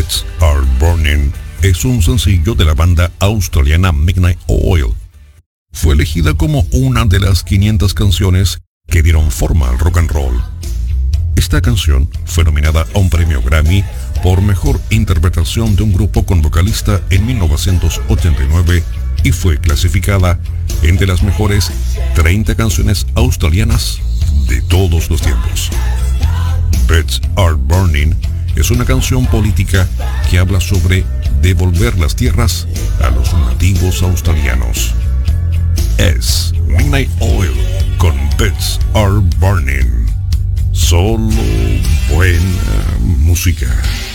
Beds Are Burning es un sencillo de la banda australiana Midnight Oil. Fue elegida como una de las 500 canciones que dieron forma al rock and roll. Esta canción fue nominada a un premio Grammy por mejor interpretación de un grupo con vocalista en 1989 y fue clasificada entre las mejores 30 canciones australianas de todos los tiempos. Beds Are Burning es una canción política que habla sobre devolver las tierras a los nativos australianos. Es Midnight Oil con Beds Are Burning. Solo buena música.